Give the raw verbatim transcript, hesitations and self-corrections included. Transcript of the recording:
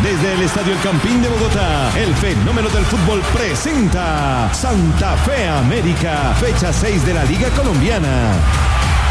Desde el Estadio El Campín de Bogotá, el fenómeno del fútbol presenta Santa Fe América, fecha seis de la Liga Colombiana.